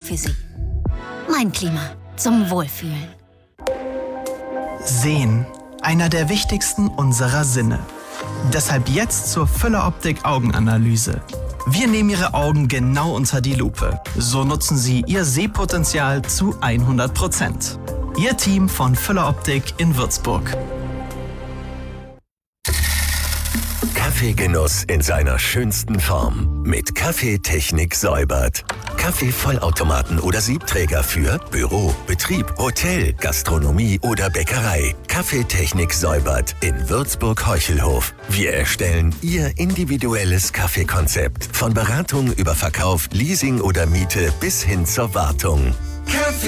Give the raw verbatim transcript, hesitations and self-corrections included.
für Sie. Mein Klima zum Wohlfühlen. Sehen, einer der wichtigsten unserer Sinne. Deshalb jetzt zur Füller Optik Augenanalyse. Wir nehmen Ihre Augen genau unter die Lupe. So nutzen Sie Ihr Sehpotenzial zu hundert Prozent. Ihr Team von Füller Optik in Würzburg. Kaffeegenuss in seiner schönsten Form mit Kaffeetechnik Säubert. Kaffeevollautomaten oder Siebträger für Büro, Betrieb, Hotel, Gastronomie oder Bäckerei. Kaffeetechnik Säubert in Würzburg-Heuchelhof. Wir erstellen Ihr individuelles Kaffeekonzept. Von Beratung über Verkauf, Leasing oder Miete bis hin zur Wartung. Kaffee